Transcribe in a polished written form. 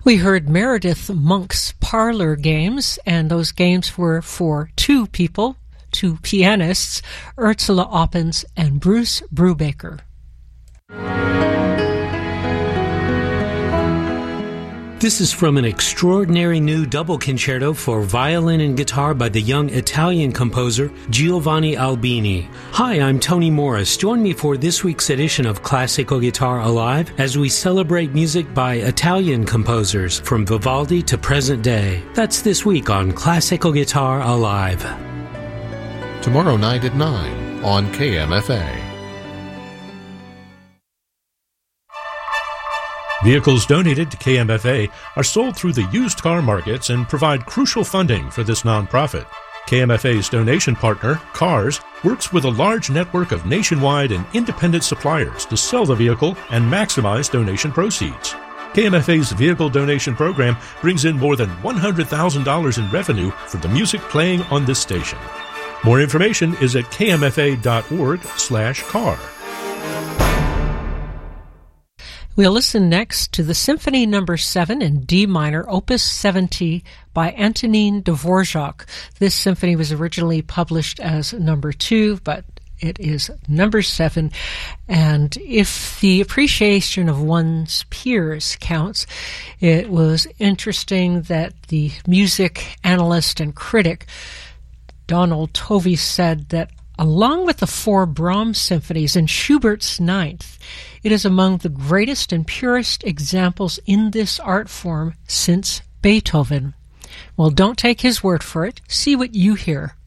We heard Meredith Monk's Parlor Games, and those games were for two people, two pianists, Ursula Oppens and Bruce Brubaker. This is from an extraordinary new double concerto for violin and guitar by the young Italian composer Giovanni Albini. Hi, I'm Tony Morris. Join me for this week's edition of Classical Guitar Alive as we celebrate music by Italian composers from Vivaldi to present day. That's this week on Classical Guitar Alive. Tomorrow night at 9 on KMFA. Vehicles donated to KMFA are sold through the used car markets and provide crucial funding for this nonprofit. KMFA's donation partner, Cars, works with a large network of nationwide and independent suppliers to sell the vehicle and maximize donation proceeds. KMFA's vehicle donation program brings in more than $100,000 in revenue for the music playing on this station. More information is at kmfa.org/car. We'll listen next to the Symphony No. 7 in D minor, Opus 70 by Antonin Dvorak. This symphony was originally published as No. 2, but it is No. 7. And if the appreciation of one's peers counts, it was interesting that the music analyst and critic Donald Tovey said that along with the 4 Brahms symphonies and Schubert's Ninth, it is among the greatest and purest examples in this art form since Beethoven. Well, don't take his word for it. See what you hear.